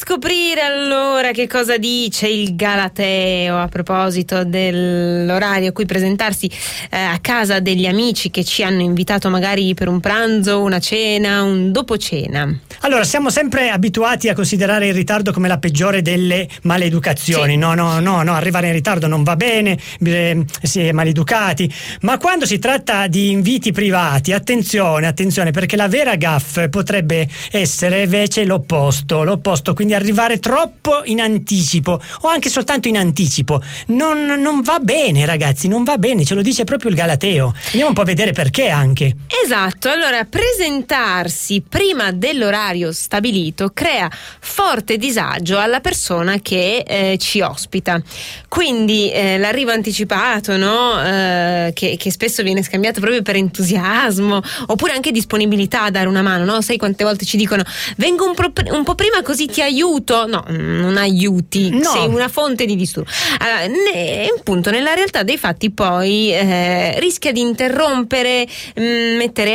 scoprire allora che cosa dice il Galateo a proposito dell'orario a cui presentarsi a casa degli amici che ci hanno invitato magari per un pranzo, una cena, un dopo cena. Allora, siamo sempre abituati a considerare il ritardo come la peggiore delle maleducazioni. Sì. No, arrivare in ritardo non va bene, si è maleducati. Ma quando si tratta di inviti privati, attenzione, perché la vera gaffe potrebbe essere invece l'opposto, quindi arrivare troppo in anticipo o anche soltanto in anticipo. Non va bene, ragazzi, non va bene, ce lo dice proprio il Galateo. Andiamo un po' a vedere perché anche. Esatto, allora presentarsi prima dell'orario stabilito crea forte disagio alla persona che ci ospita. Quindi l'arrivo anticipato, no? Che spesso viene scambiato proprio per entusiasmo, oppure anche disponibilità a dare una mano, no? Sai quante volte ci dicono vengo un po' prima così ti aiuto? No, non aiuti, no. Sei una fonte di disturbo. Appunto, nella realtà dei fatti poi rischia di interrompere, mettere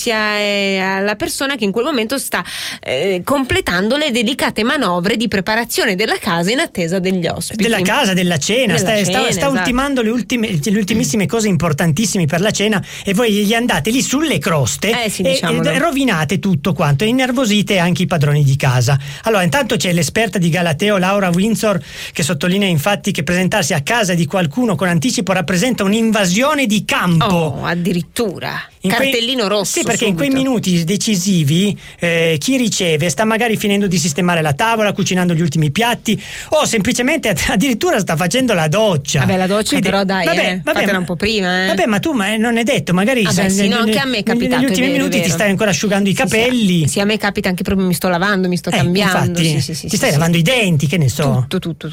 ansia alla persona che in quel momento sta completando le delicate manovre di preparazione della casa in attesa degli ospiti. Della casa, della cena, sta esatto. ultimando le ultimissime cose importantissime per la cena e voi gli andate lì sulle croste e rovinate tutto quanto, e innervosite anche i padroni di casa. Allora, intanto c'è l'esperta di Galateo, Laura Windsor, che sottolinea infatti che presentarsi a casa di qualcuno con anticipo rappresenta un'invasione di campo. Oh, addirittura. Cartellino rosso. Sì, perché subito. in quei minuti decisivi chi riceve sta magari finendo di sistemare la tavola, cucinando gli ultimi piatti o semplicemente addirittura sta facendo la doccia. Vabbè, la doccia. Quindi, però dai, fatela un po' prima. Vabbè, ma tu non è detto, magari anche a me è capitato, negli ultimi minuti ti stai ancora asciugando i capelli. Sì, a me capita anche proprio, mi sto lavando, mi sto cambiando. Infatti, ti stai lavando i denti, che ne so. Tutto.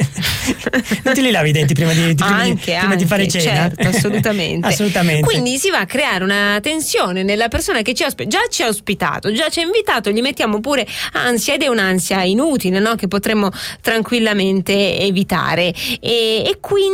Non ti li lavi i denti prima di fare cena? Certo, assolutamente. Quindi si va a creare una tensione nella persona che già ci ha ospitato, già ci ha invitato, gli mettiamo pure ansia, ed è un'ansia inutile, no? Che potremmo tranquillamente evitare, e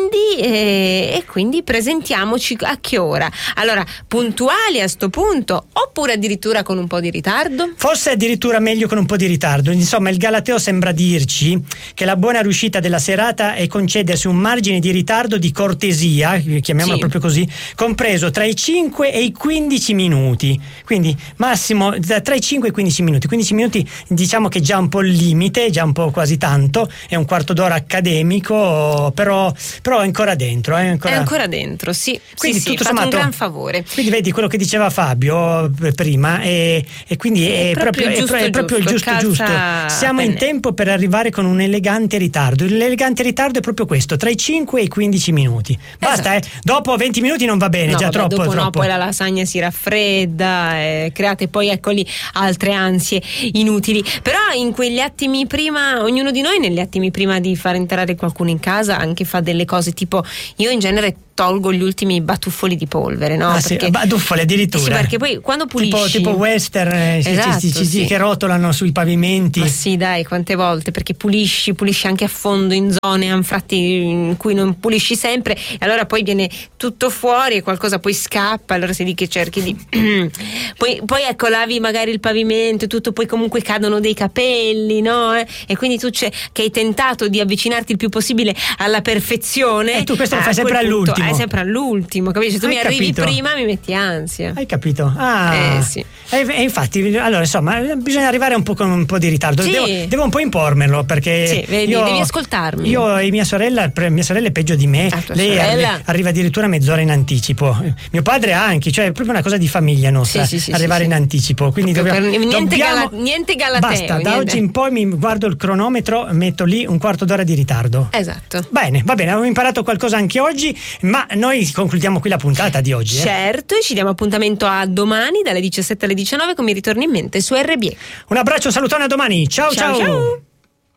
quindi presentiamoci a che ora? Allora, puntuali a sto punto oppure addirittura con un po' di ritardo? Forse addirittura meglio con un po' di ritardo. Insomma, il Galateo sembra dirci che la buona riuscita della serata è concedersi un margine di ritardo di cortesia, chiamiamolo proprio così, compreso tra i 5 e i 15 minuti, quindi massimo tra i 5 e i 15 minuti. 15 minuti diciamo che già un po' il limite, già un po' quasi tanto, è un quarto d'ora accademico, però è ancora dentro. È ancora dentro, sì. Quindi tutto sommato un gran favore. Quindi vedi quello che diceva Fabio prima, e quindi è proprio il giusto. Siamo in tempo per arrivare con un elegante ritardo. L'elegante ritardo è proprio questo, tra i 5 e i 15 minuti. Basta, dopo 20 minuti non va bene, già troppo. No, poi la lasagna si raffredda, create poi altre ansie inutili. Però in quegli attimi prima, ognuno di noi negli attimi prima di far entrare qualcuno in casa anche fa delle cose, tipo io in genere tolgo gli ultimi batuffoli di polvere, no? Perché, batuffoli addirittura. Sì, perché poi quando pulisci tipo western, che rotolano sui pavimenti. Ma sì, dai, quante volte, perché pulisci anche a fondo in zone anfratti in cui non pulisci sempre, e allora poi viene tutto fuori e qualcosa poi scappa, allora sei lì che cerchi di poi lavi magari il pavimento e tutto, poi comunque cadono dei capelli, no? E quindi tu che hai tentato di avvicinarti il più possibile alla perfezione, e tu questo lo fai sempre all'ultimo. È sempre all'ultimo, capisci? Se tu mi arrivi prima mi metti ansia. Hai capito? Sì. E infatti, allora insomma, bisogna arrivare con un po' di ritardo. Sì. Devo un po' impormelo, perché devi ascoltarmi. Io e mia sorella è peggio di me. Lei arriva addirittura mezz'ora in anticipo. Mio padre anche, cioè è proprio una cosa di famiglia nostra, arrivare in anticipo. Quindi niente Galateo. Basta, da oggi in poi mi guardo il cronometro, metto lì un quarto d'ora di ritardo. Esatto. Bene, va bene, avevo imparato qualcosa anche oggi, ma noi concludiamo qui la puntata di oggi. Certo, e ci diamo appuntamento a domani dalle 17 alle 19 con Mi ritorni in mente su RBE. Un abbraccio, un salutone, a domani. Ciao.